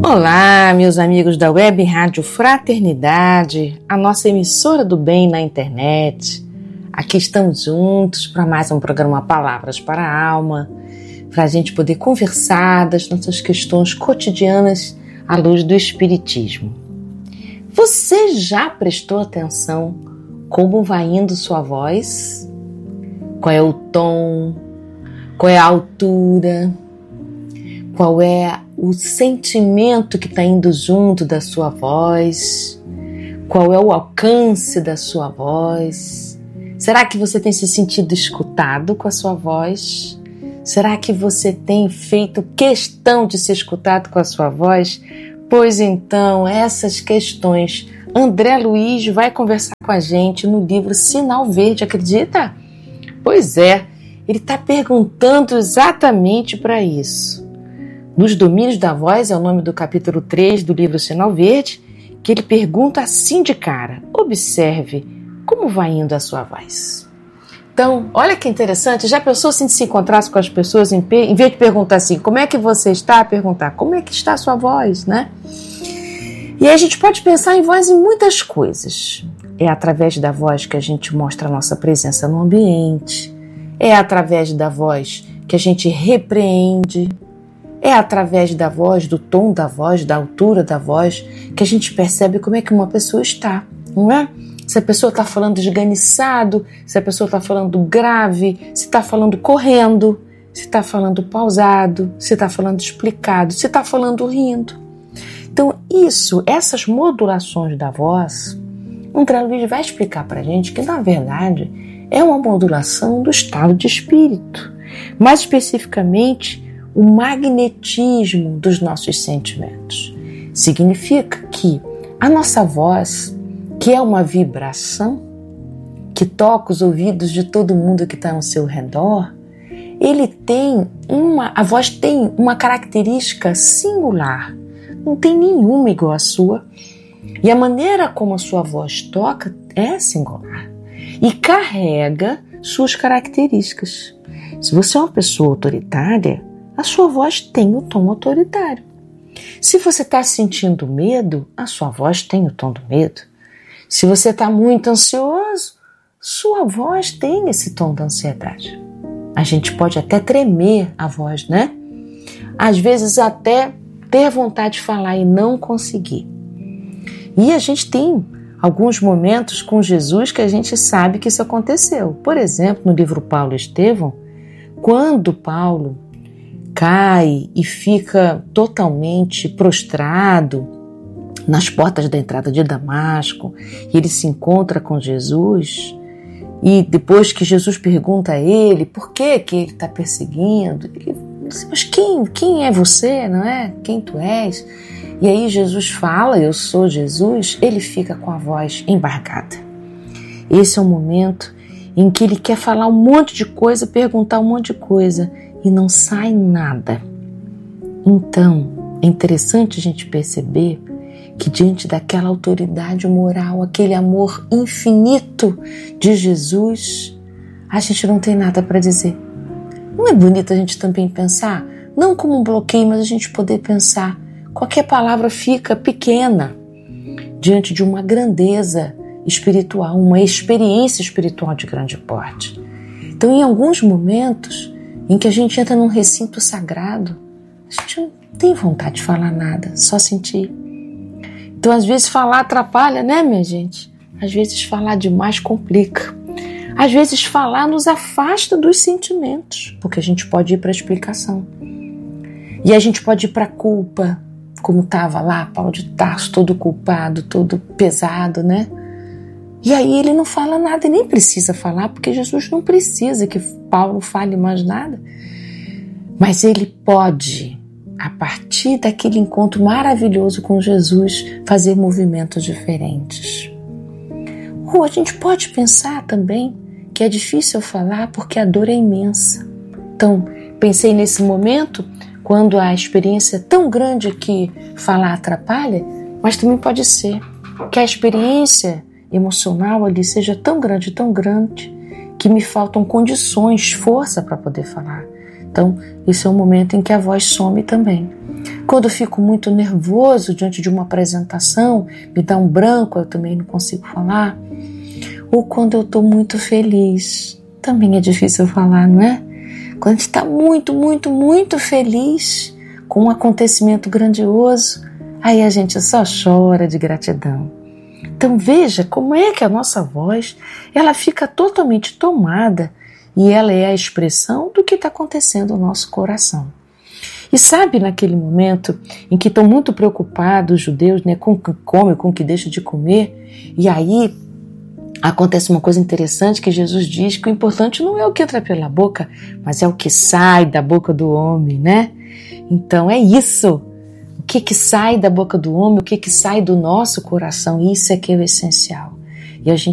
Olá, meus amigos da Web Rádio Fraternidade, a nossa emissora do bem na internet. Aqui estamos juntos para mais um programa Palavras para a Alma, para a gente poder conversar das nossas questões cotidianas à luz do Espiritismo. Você já prestou atenção como vai indo sua voz? Qual é o tom? Qual é a altura? Qual é o sentimento que está indo junto da sua voz? Qual é o alcance da sua voz? Será que você tem se sentido escutado com a sua voz? Será que você tem feito questão de ser escutado com a sua voz? Pois então, essas questões André Luiz vai conversar com a gente no livro Sinal Verde, acredita? Pois é, ele está perguntando exatamente para isso. Nos Domínios da Voz é o nome do capítulo 3 do livro Sinal Verde, que ele pergunta assim de cara: observe como vai indo a sua voz. Então, olha que interessante, já pensou se encontrasse com as pessoas, em vez de perguntar assim, como é que você está, perguntar como é que está a sua voz, né? E aí a gente pode pensar em voz em muitas coisas. É através da voz que a gente mostra a nossa presença no ambiente, é através da voz que a gente repreende, é através da voz, do tom da voz, da altura da voz, que a gente percebe como é que uma pessoa está, não é? Se a pessoa está falando esganiçado, se a pessoa está falando grave, se está falando correndo, se está falando pausado, se está falando explicado, se está falando rindo. Então essas modulações da voz, André Luiz vai explicar para a gente que, na verdade, é uma modulação do estado de espírito. Mais especificamente, o magnetismo dos nossos sentimentos. Significa que a nossa voz, que é uma vibração, que toca os ouvidos de todo mundo que está ao seu redor, a voz tem uma característica singular, não tem nenhuma igual à sua, e a maneira como a sua voz toca é singular e carrega suas características. Se você é uma pessoa autoritária, a sua voz tem o tom autoritário. Se você está sentindo medo, a sua voz tem o tom do medo. Se você está muito ansioso, sua voz tem esse tom da ansiedade. A gente pode até tremer a voz, né? Às vezes até ter vontade de falar e não conseguir. E a gente tem alguns momentos com Jesus que a gente sabe que isso aconteceu. Por exemplo, no livro Paulo e Estevão, quando Paulo cai e fica totalmente prostrado nas portas da entrada de Damasco, e ele se encontra com Jesus, e depois que Jesus pergunta a ele por que ele está perseguindo, ele diz, mas quem é você, não é? Quem tu és? E aí Jesus fala, eu sou Jesus, ele fica com a voz embargada. Esse é o momento em que ele quer falar um monte de coisa, perguntar um monte de coisa, e não sai nada. Então, é interessante a gente perceber que diante daquela autoridade moral, aquele amor infinito de Jesus, a gente não tem nada para dizer. Não é bonito a gente também pensar, não como um bloqueio, mas a gente poder pensar, qualquer palavra fica pequena diante de uma grandeza espiritual, uma experiência espiritual de grande porte. Então, em alguns momentos em que a gente entra num recinto sagrado, a gente não tem vontade de falar nada, só sentir. Então, às vezes, falar atrapalha, né, minha gente? Às vezes, falar demais complica. Às vezes, falar nos afasta dos sentimentos, porque a gente pode ir para a explicação. E a gente pode ir para a culpa, como estava lá Paulo de Tarso, todo culpado, todo pesado, né? E aí ele não fala nada e nem precisa falar, porque Jesus não precisa que Paulo fale mais nada. Mas ele pode, a partir daquele encontro maravilhoso com Jesus, fazer movimentos diferentes. Ou a gente pode pensar também que é difícil falar porque a dor é imensa. Então, pensei nesse momento, quando a experiência é tão grande que falar atrapalha, mas também pode ser que a experiência emocional ali seja tão grande, que me faltam condições, força para poder falar. Então, esse é o momento em que a voz some também. Quando eu fico muito nervoso diante de uma apresentação, me dá um branco, eu também não consigo falar. Ou quando eu estou muito feliz, também é difícil falar, não é? Quando a gente está muito, muito, muito feliz com um acontecimento grandioso, aí a gente só chora de gratidão. Então veja como é que a nossa voz, ela fica totalmente tomada e ela é a expressão do que está acontecendo no nosso coração. E sabe, naquele momento em que estão muito preocupados os judeus, né, com o que come, com o que deixa de comer, e aí acontece uma coisa interessante que Jesus diz que o importante não é o que entra pela boca, mas é o que sai da boca do homem, né? Então é isso. O que sai da boca do homem, o que sai do nosso coração, isso é que é o essencial. E a gente